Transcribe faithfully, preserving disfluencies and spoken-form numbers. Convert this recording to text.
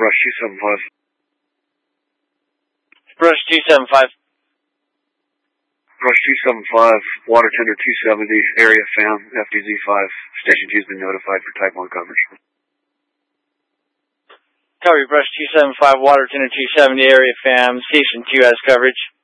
Brush two seven five. Brush two seven five. Brush two seven five, water tender two seventy, area fam, F D Z five. Station two has been notified for Type one coverage. Copy, Brush two seven five, water tender two seventy, area fam, Station two has coverage.